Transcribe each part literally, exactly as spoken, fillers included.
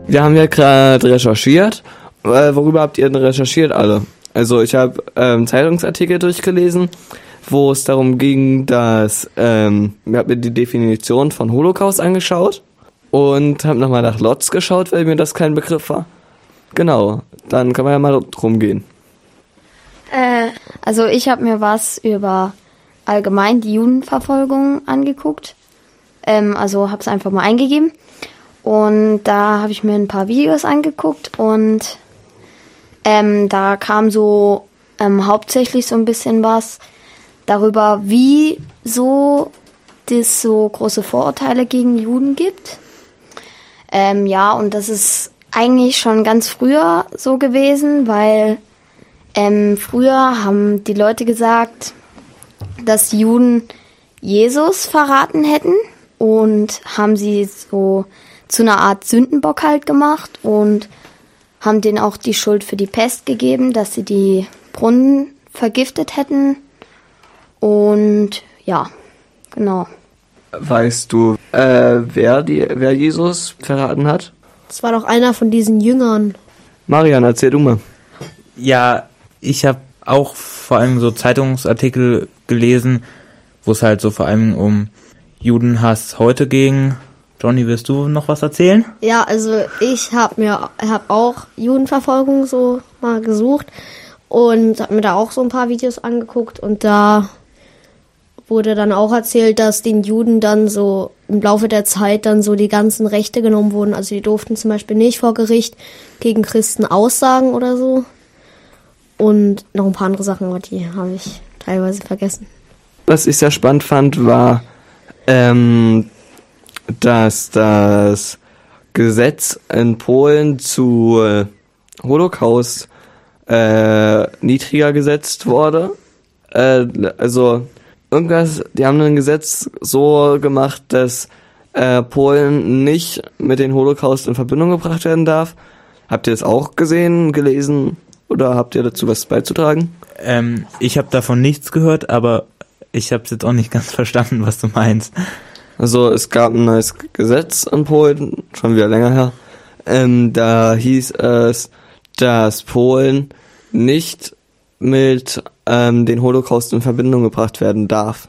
Wir haben ja gerade recherchiert. Äh, worüber habt ihr denn recherchiert alle? Also ich habe ähm, Zeitungsartikel durchgelesen, wo es darum ging, dass ähm, ich habe mir die Definition von Holocaust angeschaut und habe nochmal nach Lotz geschaut, weil mir das kein Begriff war. Genau, dann kann man ja mal drum gehen. Äh, also ich habe mir was über allgemein die Judenverfolgung angeguckt. Ähm, also habe es einfach mal eingegeben. Und da habe ich mir ein paar Videos angeguckt und ähm, da kam so ähm, hauptsächlich so ein bisschen was darüber, wie so es so große Vorurteile gegen Juden gibt. Ähm, ja, und das ist eigentlich schon ganz früher so gewesen, weil ähm, früher haben die Leute gesagt, dass die Juden Jesus verraten hätten und haben sie so zu einer Art Sündenbock halt gemacht und haben denen auch die Schuld für die Pest gegeben, dass sie die Brunnen vergiftet hätten. Und ja, genau. Weißt du, äh, wer die, wer Jesus verraten hat? Das war doch einer von diesen Jüngern. Marian, erzähl du mal. Ja, ich habe auch vor allem so Zeitungsartikel gelesen, wo es halt so vor allem um Judenhass heute ging. Johnny, willst du noch was erzählen? Ja, also ich habe mir hab auch Judenverfolgung so mal gesucht und habe mir da auch so ein paar Videos angeguckt und da wurde dann auch erzählt, dass den Juden dann so im Laufe der Zeit dann so die ganzen Rechte genommen wurden. Also die durften zum Beispiel nicht vor Gericht gegen Christen aussagen oder so. Und noch ein paar andere Sachen, aber die habe ich teilweise vergessen. Was ich sehr spannend fand, war, ähm, dass das Gesetz in Polen zu äh, Holocaust äh, niedriger gesetzt wurde. Äh, also irgendwas, die haben ein Gesetz so gemacht, dass äh, Polen nicht mit dem Holocaust in Verbindung gebracht werden darf. Habt ihr das auch gesehen, gelesen oder habt ihr dazu was beizutragen? Ähm, ich habe davon nichts gehört, aber ich habe es jetzt auch nicht ganz verstanden, was du meinst. Also es gab ein neues Gesetz in Polen, schon wieder länger her. Ähm, da hieß es, dass Polen nicht mit ähm, den Holocaust in Verbindung gebracht werden darf.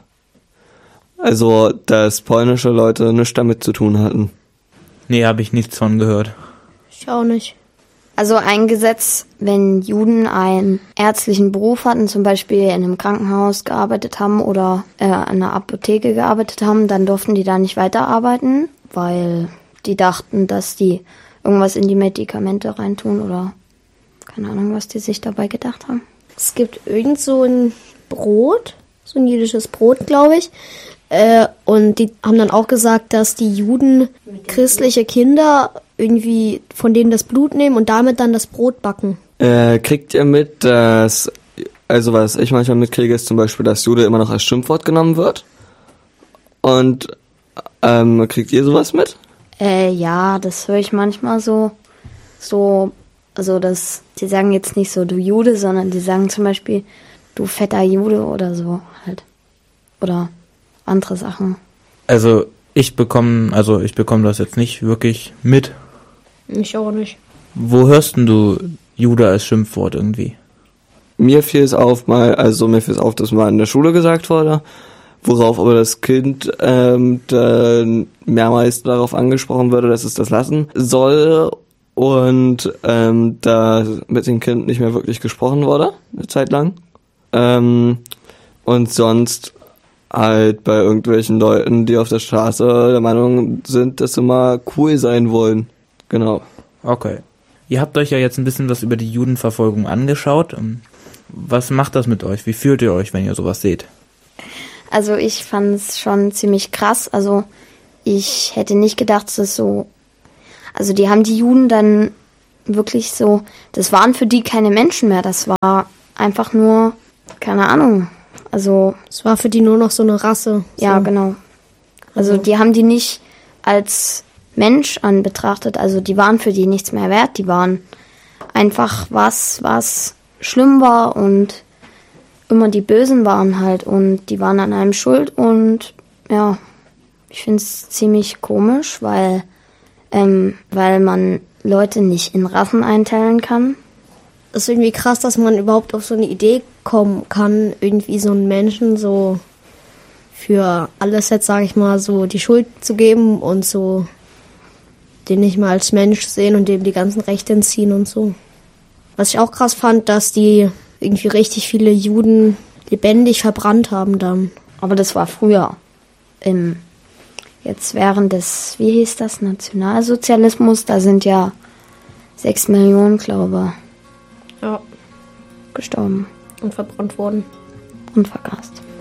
Also, dass polnische Leute nichts damit zu tun hatten. Nee, habe ich nichts von gehört. Ich auch nicht. Also ein Gesetz, wenn Juden einen ärztlichen Beruf hatten, zum Beispiel in einem Krankenhaus gearbeitet haben oder äh, in einer Apotheke gearbeitet haben, dann durften die da nicht weiterarbeiten, weil die dachten, dass die irgendwas in die Medikamente reintun oder keine Ahnung, was die sich dabei gedacht haben. Es gibt irgend so ein Brot, so ein jüdisches Brot, glaube ich. Äh, und die haben dann auch gesagt, dass die Juden christliche Kinder irgendwie von denen das Blut nehmen und damit dann das Brot backen. Äh, kriegt ihr mit, dass, also was ich manchmal mitkriege, ist zum Beispiel, dass Jude immer noch als Schimpfwort genommen wird? Und ähm, kriegt ihr sowas mit? Äh, ja, das höre ich manchmal so, so, also das, die sagen jetzt nicht so, du Jude, sondern die sagen zum Beispiel, du fetter Jude oder so halt. Oder andere Sachen. Also ich bekomme, also ich bekomme das jetzt nicht wirklich mit. Ich auch nicht. Wo hörst denn du Jude als Schimpfwort irgendwie? Mir fiel es auf, mal, also mir fiel es auf, dass mal in der Schule gesagt wurde, worauf aber das Kind ähm, dann mehrmals darauf angesprochen würde, dass es das lassen soll und ähm, da mit dem Kind nicht mehr wirklich gesprochen wurde, eine Zeit lang. Ähm, und sonst halt bei irgendwelchen Leuten, die auf der Straße der Meinung sind, dass sie mal cool sein wollen. Genau. Okay. Ihr habt euch ja jetzt ein bisschen was über die Judenverfolgung angeschaut. Was macht das mit euch? Wie fühlt ihr euch, wenn ihr sowas seht? Also ich fand es schon ziemlich krass. Also ich hätte nicht gedacht, dass es so... Also die haben die Juden dann wirklich so... Das waren für die keine Menschen mehr. Das war einfach nur... Keine Ahnung. Also... Es war für die nur noch so eine Rasse. So. Ja, genau. Also die haben die nicht als Mensch an betrachtet. Also die waren für die nichts mehr wert. Die waren einfach was, was schlimm war und immer die Bösen waren halt. Und die waren an einem schuld. Und ja, ich finde es ziemlich komisch, weil ähm, weil man Leute nicht in Rassen einteilen kann. Das ist irgendwie krass, dass man überhaupt auf so eine Idee kommen kann, irgendwie so einen Menschen so für alles jetzt, sage ich mal, so die Schuld zu geben und so den nicht mal als Mensch sehen und dem die ganzen Rechte entziehen und so. Was ich auch krass fand, dass die irgendwie richtig viele Juden lebendig verbrannt haben dann. Aber das war früher. Im, jetzt während des, wie hieß das, Nationalsozialismus, da sind ja sechs Millionen, glaube ich, Ja. gestorben Und verbrannt worden. und vergast.